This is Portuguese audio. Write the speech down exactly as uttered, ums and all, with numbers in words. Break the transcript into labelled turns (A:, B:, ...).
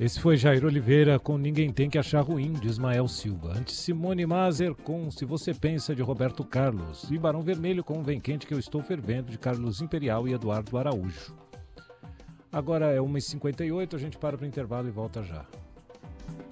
A: Esse foi Jair Oliveira com Ninguém Tem Que Achar Ruim, de Ismael Silva. Antes, Simone Mazer com Se Você Pensa, de Roberto Carlos. E Barão Vermelho com Vem Quente Que Eu Estou Fervendo, de Carlos Imperial e Eduardo Araújo. Agora é uma e cinquenta e oito, a gente para para o intervalo e volta já.